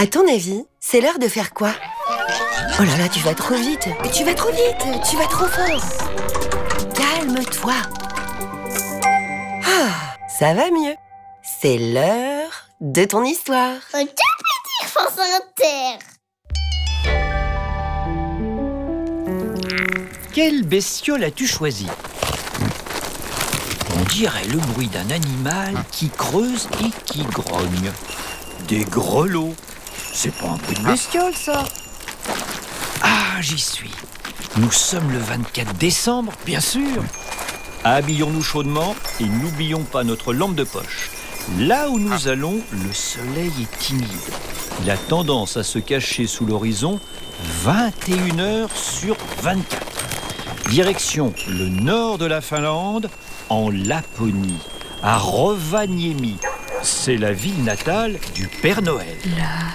À ton avis, c'est l'heure de faire quoi? Oh là là, tu vas trop vite. Tu vas trop vite. Tu vas trop fort. Calme-toi. Ah, ça va mieux. C'est l'heure de ton histoire. Un petit France Inter. Quelle bestiole as-tu choisi? On dirait le bruit d'un animal qui creuse et qui grogne. Des grelots. C'est pas un bruit de bestiole, ça. Ah, j'y suis. Nous sommes le 24 décembre, bien sûr. Habillons-nous chaudement et n'oublions pas notre lampe de poche. Là où nous allons, le soleil est timide. Il a tendance à se cacher sous l'horizon 21 heures sur 24. Direction le nord de la Finlande, en Laponie, à Rovaniemi. C'est la ville natale du Père Noël.